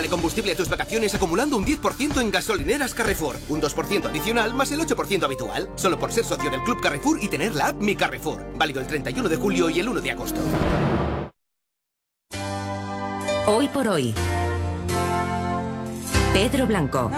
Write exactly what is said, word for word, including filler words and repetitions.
Échale combustible a tus vacaciones acumulando un diez por ciento en gasolineras Carrefour. Un dos por ciento adicional más el ocho por ciento habitual. Solo por ser socio del Club Carrefour y tener la app Mi Carrefour. Válido el treinta y uno de julio y el uno de agosto. Hoy por hoy. Pedro Blanco.